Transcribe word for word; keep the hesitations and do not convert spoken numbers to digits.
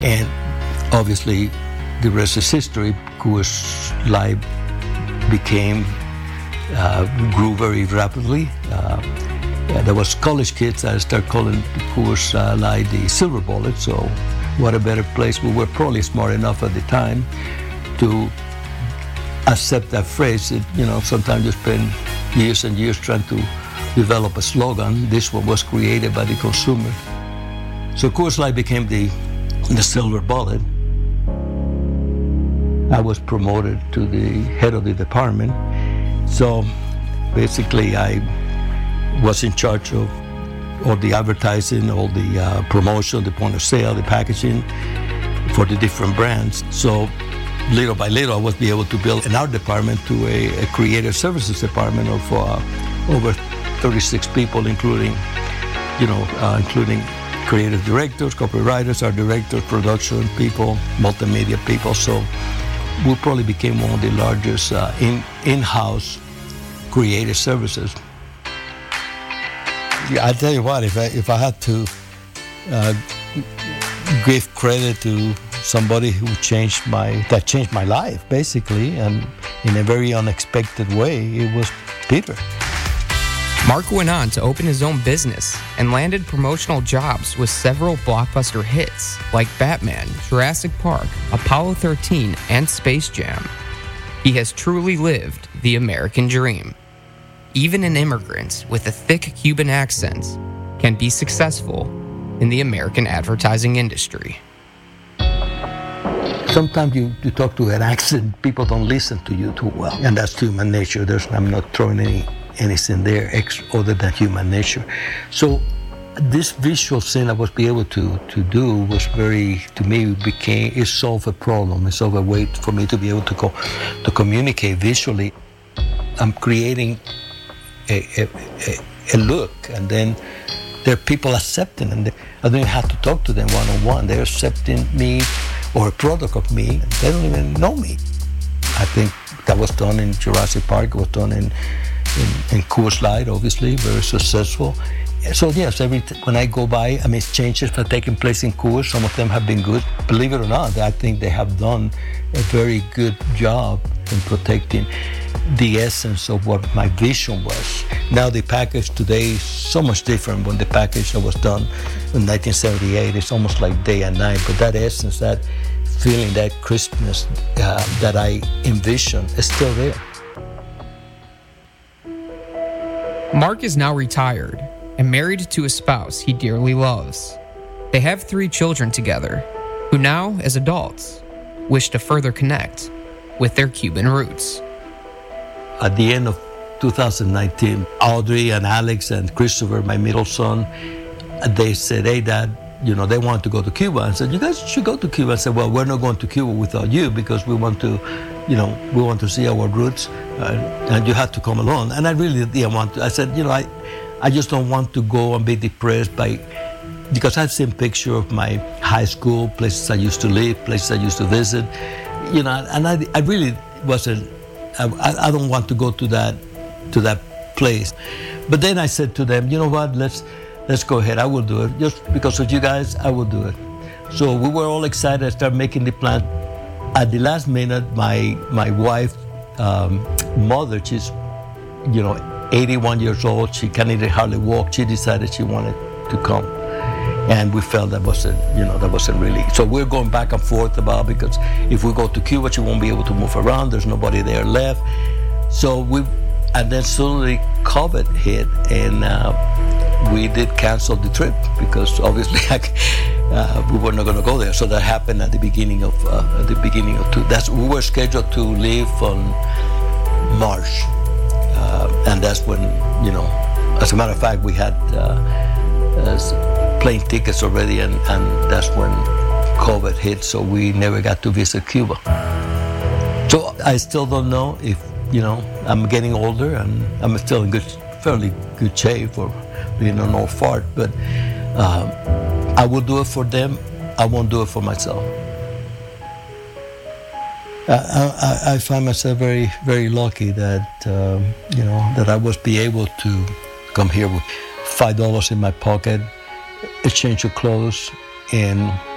And obviously, the rest is history. Coors Light became, uh, grew very rapidly. Uh, yeah, there was college kids that started calling Coors uh, Light the Silver Bullet, so what a better place. We were probably smart enough at the time to accept that phrase. It, you know, sometimes you spend years and years trying to develop a slogan. This one was created by the consumer. So Coors Light became the, the Silver Bullet. I was promoted to the head of the department. So basically I was in charge of all the advertising, all the uh, promotion, the point of sale, the packaging for the different brands. So little by little, I was be able to build an art department to a, a creative services department of uh, over thirty-six people, including, you know, uh, including creative directors, copywriters, art directors, production people, multimedia people. So we probably became one of the largest uh, in, in-house creative services. Yeah, I tell you what, if I, if I had to uh, give credit to somebody who changed my, that changed my life, basically, and in a very unexpected way, it was Peter. Mark went on to open his own business and landed promotional jobs with several blockbuster hits like Batman, Jurassic Park, Apollo thirteen, and Space Jam. He has truly lived the American dream. Even an immigrant with a thick Cuban accent can be successful in the American advertising industry. Sometimes you, you talk to an accent, people don't listen to you too well. And that's human nature. There's, I'm not throwing any anything there ex, other than human nature. So this visual thing I was be able to, to do was very, to me, became, it solved a problem. It solved a way for me to be able to go, to communicate visually. I'm creating a, a, a, a look, and then there are people accepting, and they, I don't even have to talk to them one-on-one. They're accepting me or a product of me. They don't even know me. I think that was done in Jurassic Park, it was done in, in, in Coors Light, obviously, very successful. So yes, every t- when I go by, I mean, changes have taken place in Coors. Some of them have been good. Believe it or not, I think they have done a very good job in protecting the essence of what my vision was. Now the package today is so much different when the package that was done in nineteen seventy-eight. It's almost like day and night, but that essence, that feeling, that crispness uh, that I envisioned is still there. Mark is now retired and married to a spouse he dearly loves. They have three children together, who now, as adults, wish to further connect with their Cuban roots. At the end of two thousand nineteen, Audrey and Alex and Christopher, my middle son, they said, hey, Dad, you know, they want to go to Cuba. I said, you guys should go to Cuba. I said, well, we're not going to Cuba without you because we want to, you know, we want to see our roots, uh, and you have to come along. And I really didn't want to. I said, you know, I, I just don't want to go and be depressed by, because I've seen pictures of my high school, places I used to live, places I used to visit, you know, and I, I really wasn't, I, I don't want to go to that, to that place. But then I said to them, you know what, let's, let's go ahead, I will do it. Just because of you guys, I will do it. So we were all excited, I started making the plan. At the last minute, my, my wife, um, mother, she's, you know, eighty-one years old, she can't even hardly walk. She decided she wanted to come. And we felt that wasn't, you know, that wasn't really. So we're going back and forth about, because if we go to Cuba, she won't be able to move around. There's nobody there left. So we, and then suddenly COVID hit, and uh, we did cancel the trip because obviously uh, we were not going to go there. So that happened at the beginning of, uh, at the beginning of two. That's we were scheduled to leave on March. Uh, and that's when, you know, as a matter of fact, we had uh, uh, plane tickets already, and, and that's when COVID hit, so we never got to visit Cuba. So I still don't know if, you know, I'm getting older and I'm still in good, fairly good shape for being an old fart, but uh, I will do it for them. I won't do it for myself. I, I, I find myself very, very lucky that, um, you know, that I was be able to come here with five dollars in my pocket, a change of clothes, and